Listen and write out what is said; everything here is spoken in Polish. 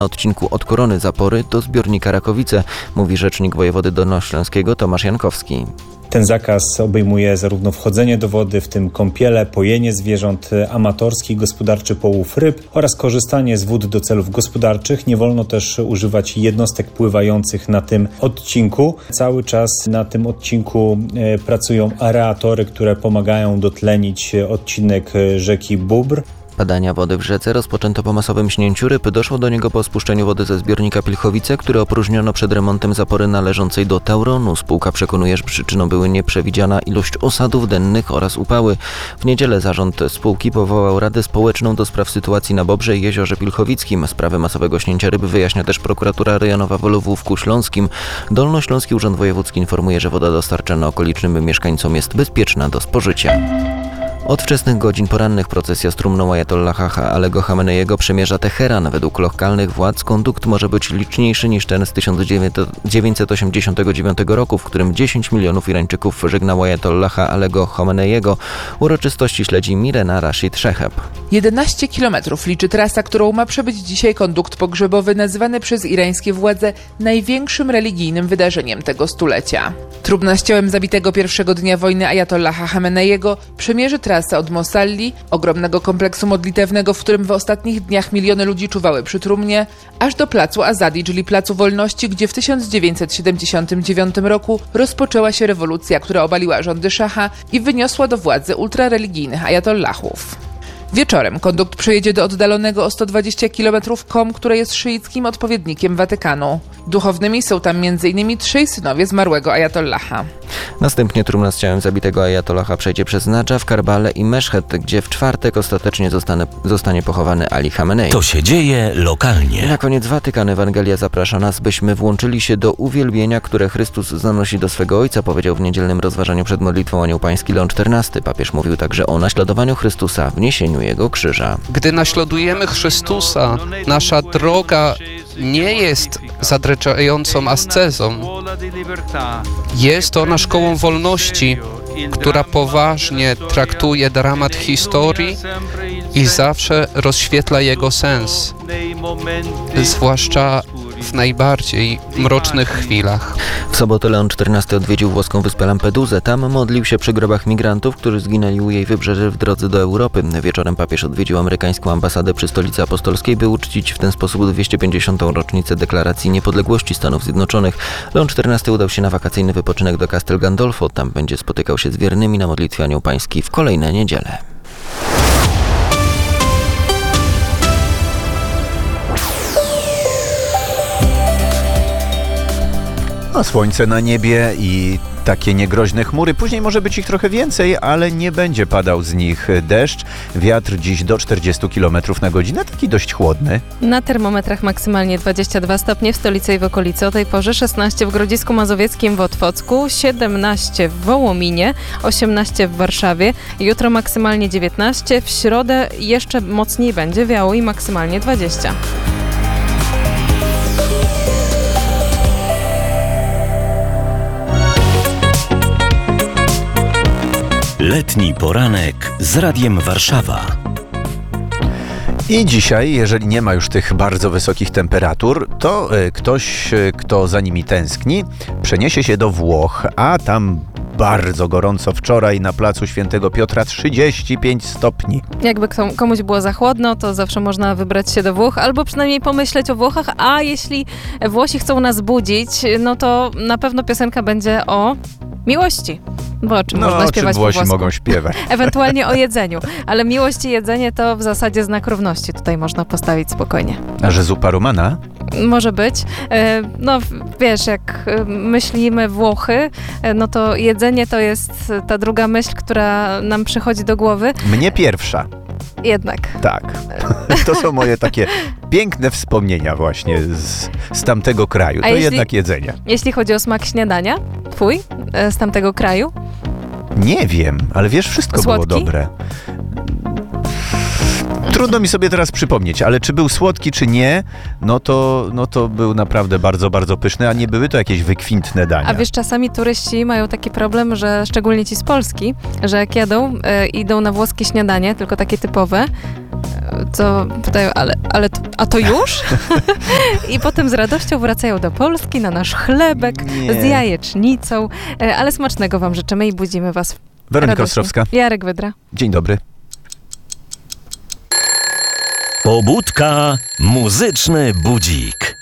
Na odcinku od Korony Zapory do zbiornika Rakowice, mówi rzecznik wojewody dolnośląskiego Tomasz Jankowski. Ten zakaz obejmuje zarówno wchodzenie do wody, w tym kąpiele, pojenie zwierząt amatorskich, gospodarczy połów ryb oraz korzystanie z wód do celów gospodarczych. Nie wolno też używać jednostek pływających na tym odcinku. Cały czas na tym odcinku pracują aeratory, które pomagają dotlenić odcinek rzeki Bóbr. Badania wody w rzece rozpoczęto po masowym śnięciu ryb. Doszło do niego po spuszczeniu wody ze zbiornika Pilchowice, który opróżniono przed remontem zapory należącej do Tauronu. Spółka przekonuje, że przyczyną były nieprzewidziana ilość osadów dennych oraz upały. W niedzielę zarząd spółki powołał Radę Społeczną do spraw sytuacji na Bobrze i Jeziorze Pilchowickim. Sprawę masowego śnięcia ryb wyjaśnia też prokuratura rejonowa w Lwówku Śląskim. Dolnośląski Urząd Wojewódzki informuje, że woda dostarczana okolicznym mieszkańcom jest bezpieczna do spożycia. Od wczesnych godzin porannych procesja z trumną ajatollaha Alego Chameneiego przemierza Teheran. Według lokalnych władz kondukt może być liczniejszy niż ten z 1989 roku, w którym 10 milionów Irańczyków żegnało ajatollaha Alego Chameneiego. Uroczystości śledzi Mirena Rashid Sheheb. 11 kilometrów liczy trasa, którą ma przebyć dzisiaj kondukt pogrzebowy, nazywany przez irańskie władze największym religijnym wydarzeniem tego stulecia. Trumna z ciałem zabitego pierwszego dnia wojny ajatollaha Chameneiego przemierzy trasę od Mosalli, ogromnego kompleksu modlitewnego, w którym w ostatnich dniach miliony ludzi czuwały przy trumnie, aż do placu Azadi, czyli Placu Wolności, gdzie w 1979 roku rozpoczęła się rewolucja, która obaliła rządy szacha i wyniosła do władzy ultrareligijnych ajatollahów. Wieczorem kondukt przejedzie do oddalonego o 120 km Qom, które jest szyickim odpowiednikiem Watykanu. Duchownymi są tam m.in. 3 synowie zmarłego ajatollaha. Następnie trumna z ciałem zabitego ajatollaha przejdzie przez Nadżaf, Karbale i Meszhed, gdzie w czwartek ostatecznie zostanie pochowany Ali Chamenei. To się dzieje lokalnie. Na koniec Watykan. Ewangelia zaprasza nas, byśmy włączyli się do uwielbienia, które Chrystus zanosi do swego Ojca, powiedział w niedzielnym rozważaniu przed modlitwą Anioł Pański Leon XIV. Papież mówił także o naśladowaniu Chrystusa w niesieniu Jego krzyża. Gdy naśladujemy Chrystusa, nasza droga nie jest zadręczającą ascezą. Jest ona szkołą wolności, która poważnie traktuje dramat historii i zawsze rozświetla jego sens, zwłaszcza w najbardziej mrocznych chwilach. W sobotę Leon XIV odwiedził włoską wyspę Lampedusę. Tam modlił się przy grobach migrantów, którzy zginęli u jej wybrzeży w drodze do Europy. Wieczorem papież odwiedził amerykańską ambasadę przy Stolicy Apostolskiej, by uczcić w ten sposób 250. rocznicę deklaracji niepodległości Stanów Zjednoczonych. Leon XIV udał się na wakacyjny wypoczynek do Castel Gandolfo. Tam będzie spotykał się z wiernymi na modlitwie Anioł Pański w kolejne niedziele. A słońce na niebie i takie niegroźne chmury. Później może być ich trochę więcej, ale nie będzie padał z nich deszcz. Wiatr dziś do 40 km na godzinę, taki dość chłodny. Na termometrach maksymalnie 22 stopnie w stolicy i w okolicy. O tej porze 16 w Grodzisku Mazowieckim, w Otwocku, 17 w Wołominie, 18 w Warszawie. Jutro maksymalnie 19, w środę jeszcze mocniej będzie wiało i maksymalnie 20. Letni poranek z Radiem Warszawa. I dzisiaj, jeżeli nie ma już tych bardzo wysokich temperatur, to ktoś, kto za nimi tęskni, przeniesie się do Włoch, a tam bardzo gorąco. Wczoraj na placu Świętego Piotra 35 stopni. Jakby komuś było za chłodno, to zawsze można wybrać się do Włoch, albo przynajmniej pomyśleć o Włochach, a jeśli Włosi chcą nas budzić, no to na pewno piosenka będzie o miłości. Bo o czym można śpiewać po Włosi włosku? mogą śpiewać. Ewentualnie o jedzeniu. Ale miłość i jedzenie to w zasadzie znak równości. Tutaj można postawić spokojnie. A że zupa romana? Może być. No wiesz, jak myślimy Włochy, no to jedzenie to jest ta druga myśl, która nam przychodzi do głowy. Mnie pierwsza. Jednak. Tak. To są moje takie piękne wspomnienia właśnie z tamtego kraju. To jednak jedzenie. Jeśli chodzi o smak śniadania, twój, z tamtego kraju? Nie wiem, ale wiesz, wszystko Słodki? było dobre. Trudno mi sobie teraz przypomnieć, ale czy był słodki, czy nie, no to był naprawdę bardzo, bardzo pyszny, a nie były to jakieś wykwintne dania. A wiesz, czasami turyści mają taki problem, że szczególnie ci z Polski, że jak jadą, idą na włoskie śniadanie, tylko takie typowe, to pytają, a to już? I potem z radością wracają do Polski na nasz chlebek z jajecznicą, ale smacznego wam życzymy i budzimy was Weronika radośnie. Ostrowska. Jarek Wydra. Dzień dobry. Pobudka, muzyczny budzik.